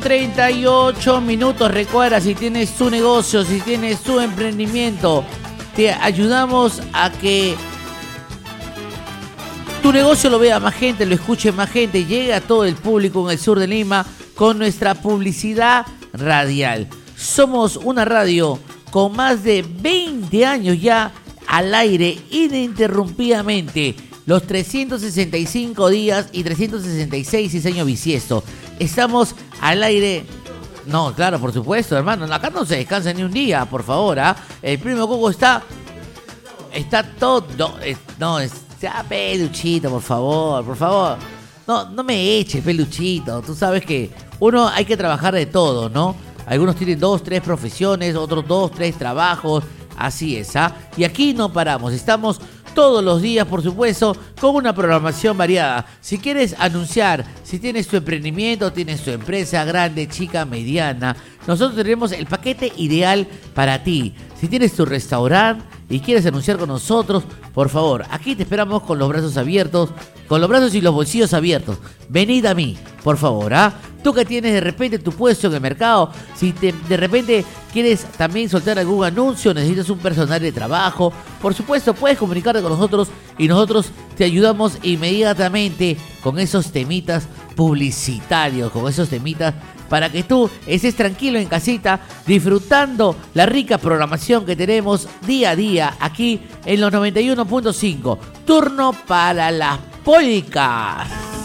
38 minutos. Recuerda, si tienes tu negocio, si tienes tu emprendimiento, te ayudamos a que tu negocio lo vea más gente, lo escuche más gente, llegue a todo el público en el sur de Lima con nuestra publicidad radial. Somos una radio con más de 20 años ya al aire ininterrumpidamente, los 365 días y 366 y año bisiesto. Estamos al aire. No, claro, por supuesto, hermano. Acá no se descansa ni un día, por favor. El Primo Coco está todo. Ya, Peluchito, por favor. No me eches, Peluchito. Tú sabes que uno hay que trabajar de todo, ¿no? Algunos tienen 2, 3 profesiones, otros 2, 3 trabajos. Así es, Y aquí no paramos. Estamos todos los días, por supuesto, con una programación variada. Si quieres anunciar, si tienes tu emprendimiento, tienes tu empresa grande, chica, mediana, nosotros tenemos el paquete ideal para ti. Si tienes tu restaurante y quieres anunciar con nosotros, por favor, aquí te esperamos con los brazos abiertos, con los brazos y los bolsillos abiertos. Venid a mí, por favor, Tú que tienes de repente tu puesto en el mercado, si de repente quieres también soltar algún anuncio, necesitas un personal de trabajo, por supuesto puedes comunicarte con nosotros y nosotros te ayudamos inmediatamente con esos temitas publicitarios, con esos temitas para que tú estés tranquilo en casita disfrutando la rica programación que tenemos día a día aquí en los 91.5. Turno para las polcas.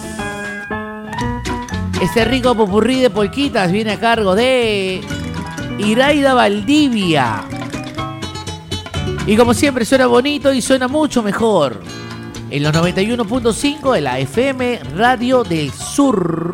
Este rico popurrí de polquitas viene a cargo de Iraida Valdivia. Y como siempre suena bonito y suena mucho mejor en los 91.5 de la FM Radio del Sur.